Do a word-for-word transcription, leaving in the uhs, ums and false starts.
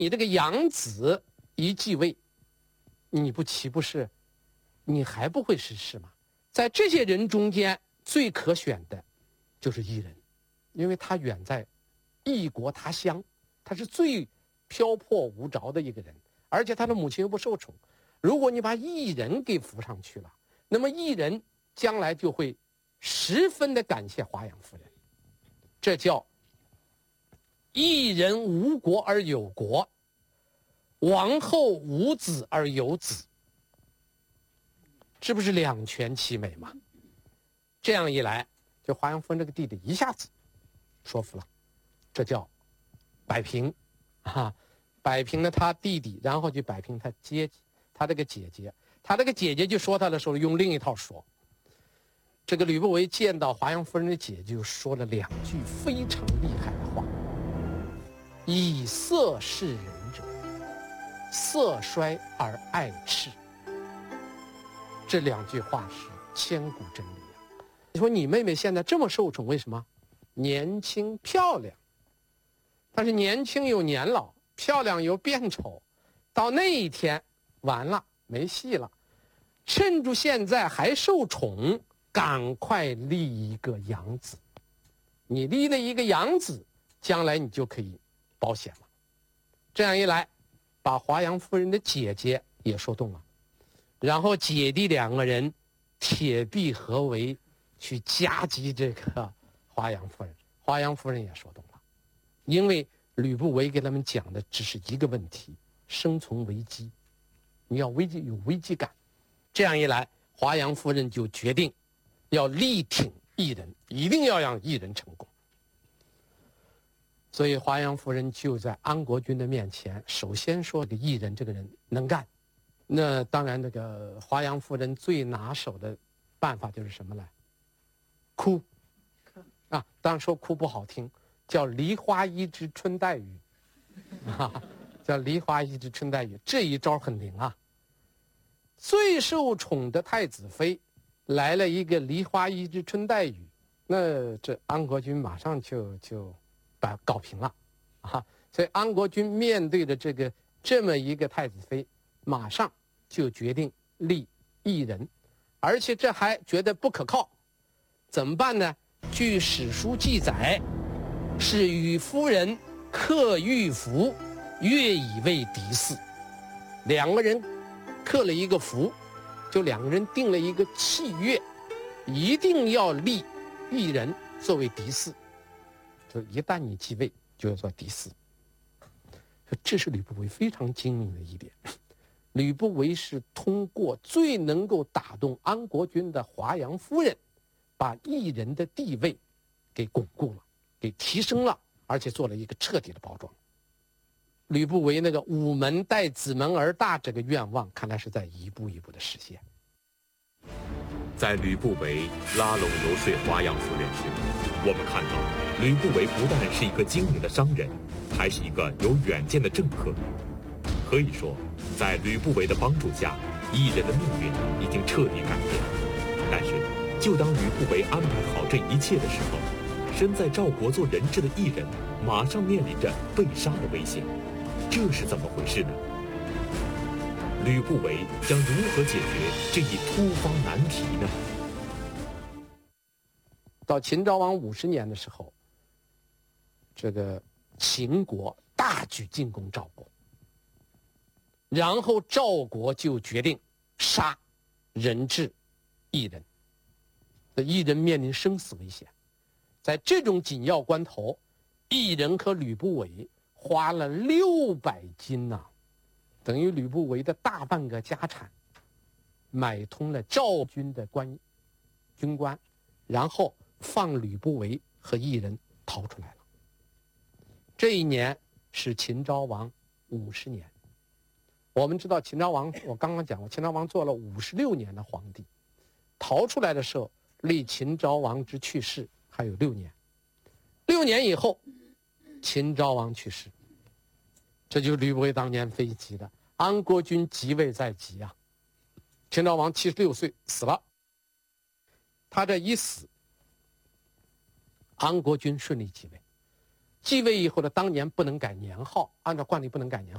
你这个养子一继位，你不岂不是，你还不会实施吗？在这些人中间，最可选的就是异人，因为他远在异国他乡，他是最漂泊无着的一个人，而且他的母亲又不受宠。如果你把异人给扶上去了，那么异人将来就会十分的感谢华阳夫人。这叫异人无国而有国，王后无子而有子，是不是两全其美嘛？这样一来，就华阳夫人这个弟弟一下子说服了，这叫摆平啊，摆平了他弟弟，然后就摆平他姐姐，他这个姐姐，他这个姐姐就说他的时候用另一套说。这个吕不韦见到华阳夫人的姐姐，就说了两句非常厉害的话：以色示人者，色衰而爱赤。这两句话是千古真理啊！你说你妹妹现在这么受宠，为什么？年轻漂亮，但是年轻有年老，漂亮有变丑，到那一天完了，没戏了。趁住现在还受宠，赶快立一个养子。你立了一个养子，将来你就可以保险了。这样一来，把华阳夫人的姐姐也说动了，然后姐弟两个人铁壁合围，去夹击这个华阳夫人。华阳夫人也说动了，因为吕不韦给他们讲的只是一个问题：生存危机，你要危机有危机感。这样一来，华阳夫人就决定要力挺异人，一定要让异人成功。所以华阳夫人就在安国君的面前，首先说这个异人这个人能干。那当然，这个华阳夫人最拿手的办法就是什么呢？哭啊！当然说哭不好听，叫梨花一枝春带雨啊，叫梨花一枝春带雨。这一招很灵啊！最受宠的太子妃来了一个梨花一枝春带雨，那这安国君马上就就把搞平了啊！所以安国君面对着这个这么一个太子妃，马上就决定立异人，而且这还觉得不可靠，怎么办呢？据史书记载，是与夫人刻玉符，约以为嫡嗣。两个人刻了一个符，就两个人定了一个契约，一定要立异人作为嫡嗣。就一旦你继位，就要做嫡嗣。这是吕不韦非常精明的一点。吕不韦是通过最能够打动安国君的华阳夫人，把异人的地位给巩固了，给提升了，而且做了一个彻底的包装。吕不韦那个午门待子门而大这个愿望，看来是在一步一步的实现。 在吕不韦拉拢游说华阳夫人时，我们看到吕不韦不但是一个精明的商人，还是一个有远见的政客。可以说，在吕不韦的帮助下，异人的命运已经彻底改变。但是，就当吕不韦安排好这一切的时候，身在赵国做人质的异人马上面临着被杀的危险。这是怎么回事呢？吕不韦将如何解决这一突发难题呢？ 到秦昭王五十年的时候，这个秦国大举进攻赵国，然后赵国就决定杀人质异人，这异人面临生死危险。在这种紧要关头，异人和吕不韦花了六百金呐、啊，等于吕不韦的大半个家产，买通了赵军的官军官，然后放吕不韦和异人逃出来了。这一年是秦昭王五十年。我们知道秦昭王，我刚刚讲过，秦昭王做了五十六年的皇帝，逃出来的时候，离秦昭王之去世还有六年。六年以后，秦昭王去世，这就是吕不韦当年非急的。安国君即位在即啊，秦昭王七十六岁死了。他这一死，安国君顺利继位。继位以后呢，当年不能改年号，按照惯例不能改年号。